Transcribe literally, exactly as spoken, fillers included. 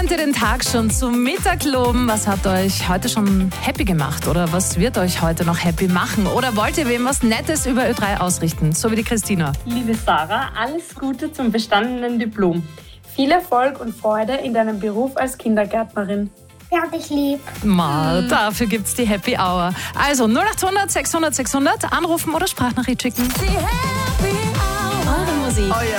könnt ihr den Tag schon zum Mittag loben? Was hat euch heute schon happy gemacht? Oder was wird euch heute noch happy machen? Oder wollt ihr wem was Nettes über Ö drei ausrichten? So wie die Christina. Liebe Sarah, alles Gute zum bestandenen Diplom. Viel Erfolg und Freude in deinem Beruf als Kindergärtnerin. Ja, dich lieb. Mal, dafür gibt's die Happy Hour. Also null acht hundert sechshundert sechshundert anrufen oder Sprachnachricht schicken. Die Happy Hour. Eure Musik. Euer